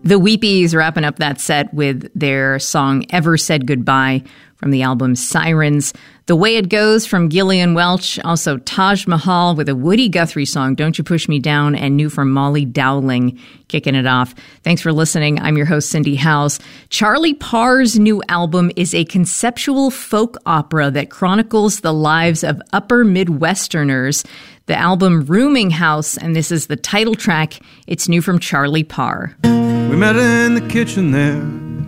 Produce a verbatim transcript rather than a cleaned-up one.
The Weepies wrapping up that set with their song Ever Said Goodbye from the album Sirens. The Way It Goes from Gillian Welch. Also Taj Mahal with a Woody Guthrie song, Don't You Push Me Down, and new from Molly Dowling kicking it off. Thanks for listening. I'm your host, Cindy Howes. Charlie Parr's new album is a conceptual folk opera that chronicles the lives of upper Midwesterners. The album Rooming House, and this is the title track. It's new from Charlie Parr. We met in the kitchen there